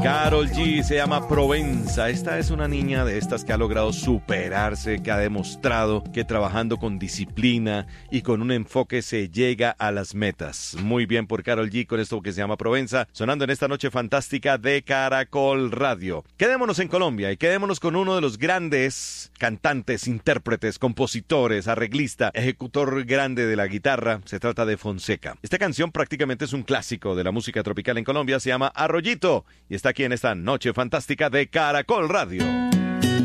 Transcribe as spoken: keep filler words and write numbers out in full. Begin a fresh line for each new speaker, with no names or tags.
Karol G se llama Provenza. Esta es una niña de estas que ha logrado superarse, que ha demostrado que trabajando con disciplina y con un enfoque se llega a las metas. Muy bien por Karol G con esto que se llama Provenza, sonando en esta noche fantástica de Caracol Radio. Quedémonos en Colombia y quedémonos con uno de los grandes cantantes, intérpretes, compositores, arreglista, ejecutor grande de la guitarra. Se trata de Fonseca. Esta canción prácticamente es un clásico de la música tropical en Colombia, se llama Arroyito y está aquí en esta noche fantástica de Caracol Radio.